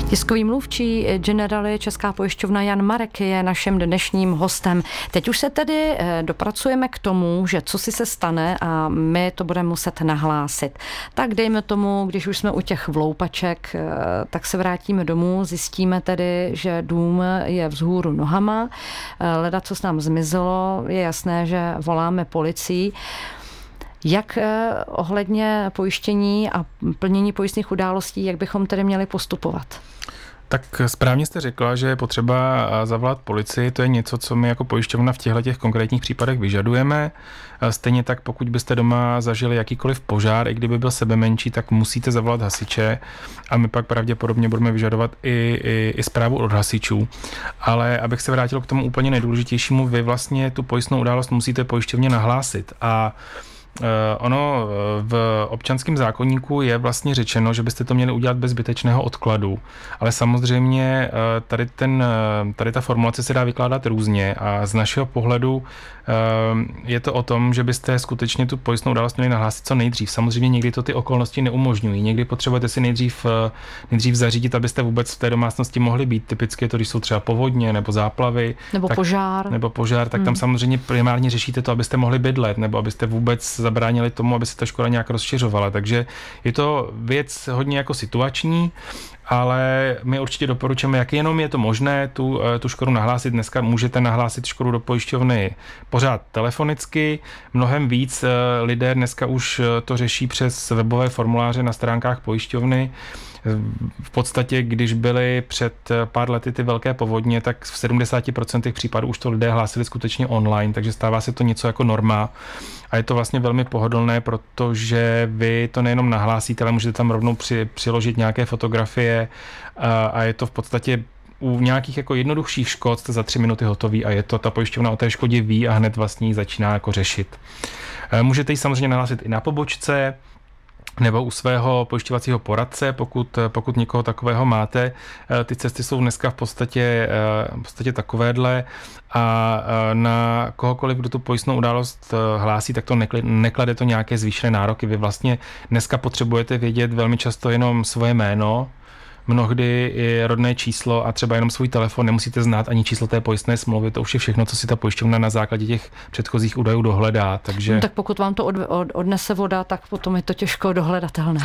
Tiskový mluvčí Generali Česká pojišťovna Jan Marek je naším dnešním hostem. Teď už se tedy dopracujeme k tomu, že co si se stane a my to budeme muset nahlásit. Tak dejme tomu, když už jsme u těch vloupaček, tak se vrátíme domů, zjistíme tedy, že dům je vzhůru nohama, leda co s nám zmizelo, je jasné, že voláme policii. Jak ohledně pojištění a plnění pojistných událostí, jak bychom tedy měli postupovat? Tak správně jste řekla, že je potřeba zavolat policii, to je něco, co my jako pojišťovna v těchto konkrétních případech vyžadujeme. Stejně tak, pokud byste doma zažili jakýkoliv požár, i kdyby byl sebemenší, tak musíte zavolat hasiče a my pak pravděpodobně budeme vyžadovat i zprávu od hasičů. Ale abych se vrátil k tomu úplně nejdůležitějšímu, vy vlastně tu pojistnou událost musíte pojišťovně nahlásit a ono v občanském zákoníku je vlastně řečeno, že byste to měli udělat bez zbytečného odkladu, ale samozřejmě tady ta formulace se dá vykládat různě a z našeho pohledu je to o tom, že byste skutečně tu pojistnou událost měli nahlásit co nejdřív. Samozřejmě někdy to ty okolnosti neumožňují, někdy potřebujete si nejdřív zařídit, abyste vůbec v té domácnosti mohli být. Typicky je to, když jsou třeba povodně nebo záplavy. Nebo požár, tak tam samozřejmě primárně řešíte to, abyste mohli bydlet nebo abyste vůbec zabránili tomu, aby se ta škoda nějak rozšiřovala. Takže je to věc hodně jako situační, ale my určitě doporučujeme, jak jenom je to možné tu škodu nahlásit. Dneska můžete nahlásit škodu do pojišťovny pořád telefonicky. Mnohem víc lidé dneska už to řeší přes webové formuláře na stránkách pojišťovny. V podstatě, když byly před pár lety ty velké povodně, tak v 70% případů už to lidé hlásili skutečně online, takže stává se to něco jako norma. A je to vlastně velmi pohodlné, protože vy to nejenom nahlásíte, ale můžete tam rovnou přiložit nějaké fotografie a je to v podstatě u nějakých jako jednoduchších škod jste za 3 minuty hotový a je to, ta pojišťovna o té škodě ví a hned vlastně ji začíná jako řešit. Můžete ji samozřejmě nahlásit i na pobočce, nebo u svého pojišťovacího poradce, pokud někoho takového máte. Ty cesty jsou dneska v podstatě takovéhle a na kohokoliv, kdo tu pojistnou událost hlásí, tak to neklade to nějaké zvýšené nároky. Vy vlastně dneska potřebujete vědět velmi často jenom svoje jméno, mnohdy i rodné číslo a třeba jenom svůj telefon, nemusíte znát ani číslo té pojistné smlouvy, to už je všechno, co si ta pojišťovna na základě těch předchozích údajů dohledá. Takže... Tak pokud vám to odnese voda, tak potom je to těžko dohledatelné.